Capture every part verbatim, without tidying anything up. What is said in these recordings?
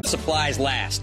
supplies last.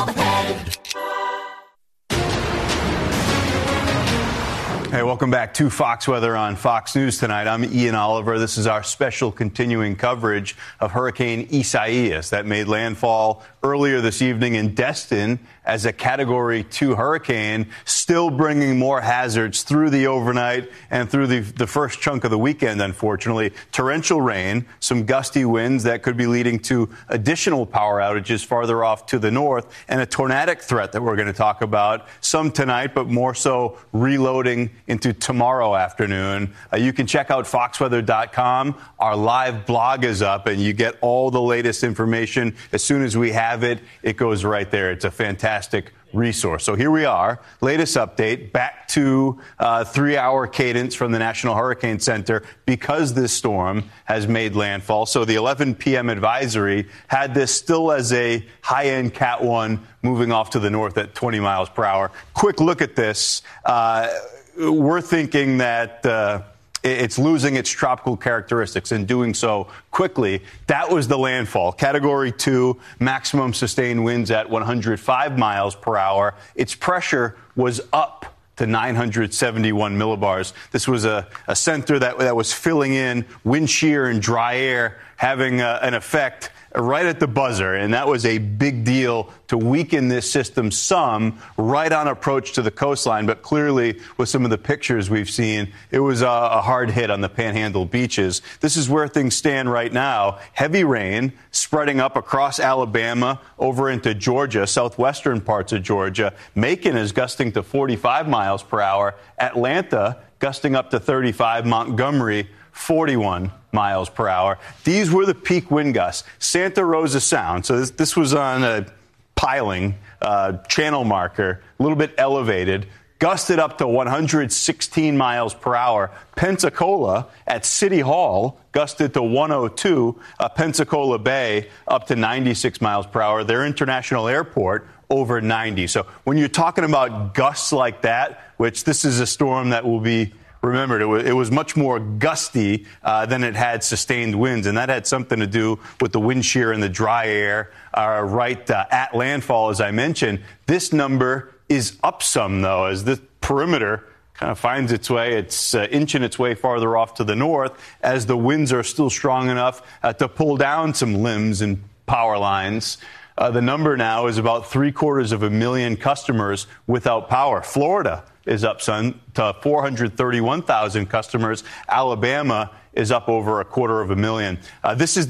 Hey, welcome back to Fox Weather on Fox News tonight. I'm Ian Oliver. This is our special continuing coverage of Hurricane Isaias that made landfall earlier this evening in Destin as a Category two hurricane, still bringing more hazards through the overnight and through the, the first chunk of the weekend, unfortunately. Torrential rain, some gusty winds that could be leading to additional power outages farther off to the north, and a tornadic threat that we're going to talk about, some tonight, but more so reloading into tomorrow afternoon. Uh, you can check out fox weather dot com. Our live blog is up, and you get all the latest information. As soon as we have it, it goes right there. It's a fantastic resource. So here we are, latest update, back to uh, three-hour cadence from the National Hurricane Center because this storm has made landfall. So the eleven p.m. advisory had this still as a high-end Cat one moving off to the north at twenty miles per hour. Quick look at this. Uh, we're thinking that uh, it's losing its tropical characteristics and doing so quickly. That was the landfall. Category two, maximum sustained winds at one hundred five miles per hour. Its pressure was up to nine hundred seventy-one millibars. This was a, a center that, that was filling in wind shear and dry air, having a, an effect right at the buzzer, and that was a big deal to weaken this system some right on approach to the coastline. But clearly, with some of the pictures we've seen, it was a, a hard hit on the Panhandle beaches. This is where things stand right now. Heavy rain spreading up across Alabama over into Georgia, southwestern parts of Georgia. Macon is gusting to forty-five miles per hour. Atlanta gusting up to thirty-five. Montgomery, forty-one miles per hour. These were the peak wind gusts. Santa Rosa Sound, so this, this was on a piling uh, channel marker, a little bit elevated, gusted up to one hundred sixteen miles per hour. Pensacola at City Hall gusted to one oh two. Uh, Pensacola Bay up to ninety-six miles per hour. Their international airport over ninety. So when you're talking about gusts like that, which this is a storm that will be remembered, it was, it was much more gusty uh, than it had sustained winds, and that had something to do with the wind shear and the dry air uh, right uh, at landfall, as I mentioned. This number is up some, though, as the perimeter kind of finds its way. It's uh, inching its way farther off to the north as the winds are still strong enough uh, to pull down some limbs and power lines. Uh, the number now is about three quarters of a million customers without power. Florida is up, son, to four hundred thirty-one thousand customers. Alabama is up over a quarter of a million. Uh, this is